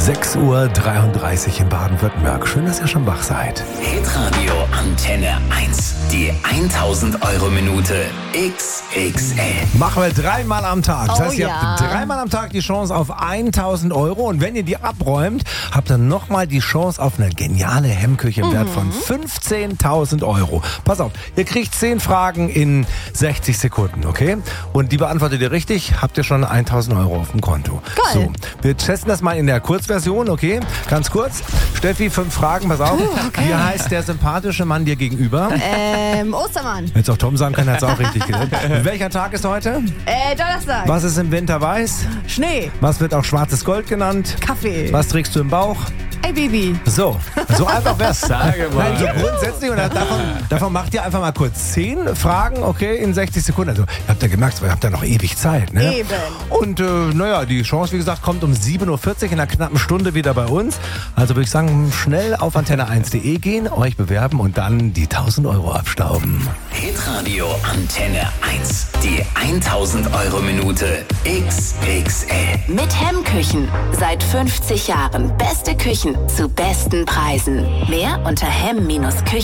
6:33 Uhr in Baden-Württemberg. Schön, dass ihr schon wach seid. Hitradio Antenne 1. Die 1000-Euro-Minute XXL. Machen wir 3-mal am Tag. Das heißt, ihr ja. habt 3-mal am Tag die Chance auf 1000 Euro. Und wenn ihr die abräumt, habt ihr nochmal die Chance auf eine geniale Hemmküche im Wert von 15.000 Euro. Pass auf, ihr kriegt 10 Fragen in 60 Sekunden, okay? Und die beantwortet ihr richtig, habt ihr schon 1000 Euro auf dem Konto. Geil. So, wir testen das mal in der Kurzversion, okay? Ganz kurz. Steffi, 5 Fragen, pass auf. okay. Wie heißt der sympathische Mann dir gegenüber? Ostermann. Jetzt auch Tom sagen können, hat es auch richtig gesagt. Welcher Tag ist heute? Donnerstag. Was ist im Winter weiß? Schnee. Was wird auch schwarzes Gold genannt? Kaffee. Was trägst du im Bauch? Hey Baby. So einfach wär's. Sage mal. Nein, so grundsätzlich. Und davon macht ihr einfach mal kurz 10 Fragen, okay, in 60 Sekunden. Also, ihr habt ja gemerkt, ihr habt ja noch ewig Zeit, ne? Eben. Und, die Chance, wie gesagt, kommt um 7:40 Uhr in einer knappen Stunde wieder bei uns. Also würde ich sagen, schnell auf antenne1.de gehen, euch bewerben und dann die 1000 Euro abstauben. Hitradio Antenne 1. Die 1000-Euro-Minute XXL. Mit Hemmküchen. Seit 50 Jahren beste Küchen zu besten Preisen. Mehr unter hemm-küchen.de.